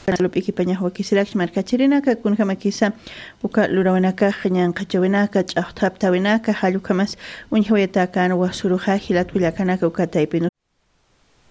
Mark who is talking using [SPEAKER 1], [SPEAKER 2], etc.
[SPEAKER 1] Lupi Kipaña Joaquisirak Marcachirinaka, Kunhamakisa, Uka Lurawanaka, Hanyan Kachavinaka, Chahtaptavinaka, Halukamas, Unhuetakan, Wasuruha, Hilatwilakanaka, Ukataipin